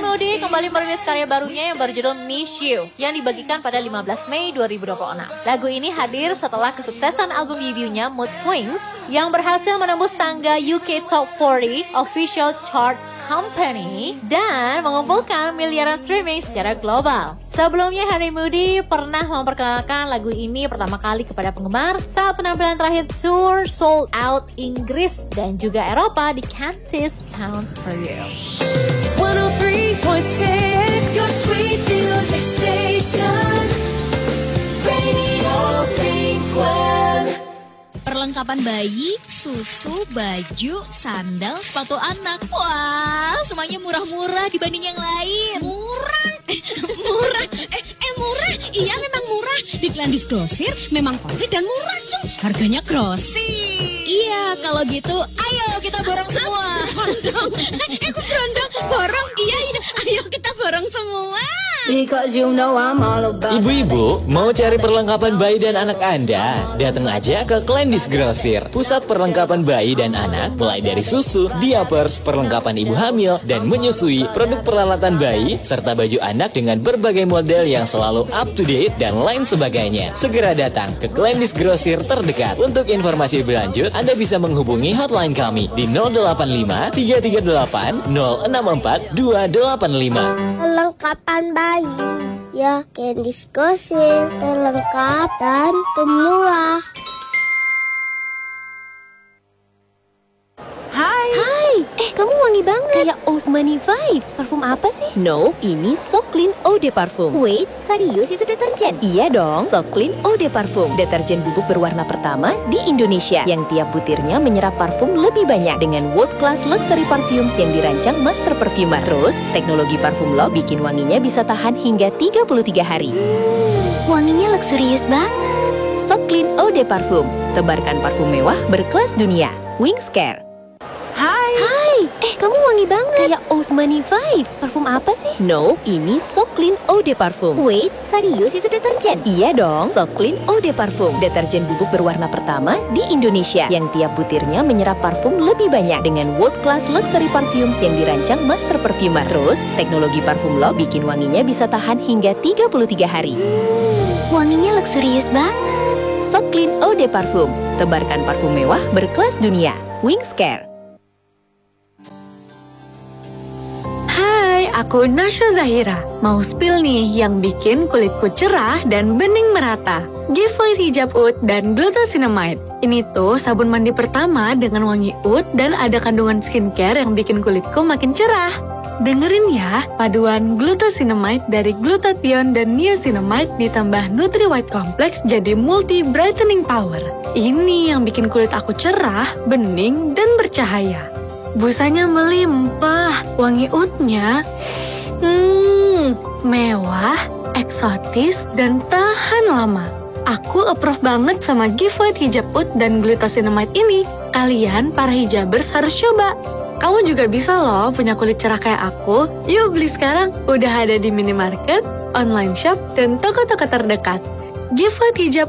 Moody kembali merilis karya barunya yang berjudul Miss You yang dibagikan pada 15 Mei 2026. Lagu ini hadir setelah kesuksesan album debutnya Mood Swings yang berhasil menembus tangga UK Top 40 Official Charts Company dan mengumpulkan miliaran streaming secara global. Sebelumnya Harry Moody pernah memperkenalkan lagu ini pertama kali kepada penggemar saat penampilan terakhir tour Sold Out Inggris dan juga Eropa di Kentish Town for You. 103.6 Your sweet music station Radio Pink One. Perlengkapan bayi, susu, baju, sandal, sepatu anak. Wah, semuanya murah-murah dibanding yang lain. Murah? Murah? Murah? Iya memang murah. Di Klandis Grosir memang komplit dan murah, cung. Harganya grosir. Iya, kalau gitu ayo kita borong semua. Borong? Aku berondong. Borong? Iya. Ayo kita borong semua. Because you know I'm all about. Ibu-ibu, mau cari perlengkapan bayi dan anak Anda? Datang aja ke Klandis Grosir, pusat perlengkapan bayi dan anak, mulai dari susu, diapers, perlengkapan ibu hamil dan menyusui, produk peralatan bayi, serta baju anak dengan berbagai model yang selalu up to date dan lain sebagainya. Segera datang ke Klandis Grosir terdekat. Untuk informasi lebih lanjut, Anda bisa menghubungi hotline kami di 085 338 064 285. Perlengkapan bayi ya Klandis Grosir, terlengkap dan termurah. Hai, kamu wangi banget. Kayak old money vibes. Parfum apa sih? No, ini So Clean Eau de Parfum. Wait, serius itu deterjen? Iya dong, So Clean Eau de Parfum. Deterjen bubuk berwarna pertama di Indonesia yang tiap butirnya menyerap parfum lebih banyak dengan world class luxury parfum yang dirancang master perfumer. Terus, teknologi parfum lo bikin wanginya bisa tahan hingga 33 hari. Wanginya luxurious banget. So Clean Eau de Parfum. Tebarkan parfum mewah berkelas dunia. Wings Care. Hai, kamu wangi banget. Kayak old money vibes. Parfum apa sih? No, ini So Clean Eau de Parfum. Wait, serius itu deterjen? Iya dong, So Clean Eau de Parfum. Deterjen bubuk berwarna pertama di Indonesia yang tiap butirnya menyerap parfum lebih banyak dengan world class luxury parfum yang dirancang master perfumer. Terus, teknologi parfum lo bikin wanginya bisa tahan hingga 33 hari. Wanginya luxurious banget. So Clean Eau de Parfum. Tebarkan parfum mewah berkelas dunia. Wings Care. Hai, aku Nasya Zahira. Mau spill nih yang bikin kulitku cerah dan bening merata. Giveaway hijab oud dan glucosinamide. Ini tuh sabun mandi pertama dengan wangi oud dan ada kandungan skincare yang bikin kulitku makin cerah. Dengerin ya, paduan glucosinamide dari glutathione dan niacinamide ditambah Nutri White Complex jadi multi brightening power. Ini yang bikin kulit aku cerah, bening, dan bercahaya. Busanya melimpah, wangi oudnya mewah, eksotis, dan tahan lama. Aku approve banget sama giveaway hijab oud dan glucosinamide ini. Kalian, para hijabers, harus coba. Kamu juga bisa loh punya kulit cerah kayak aku. Yuk beli sekarang, udah ada di minimarket, online shop, dan toko-toko terdekat. Giveaway hijab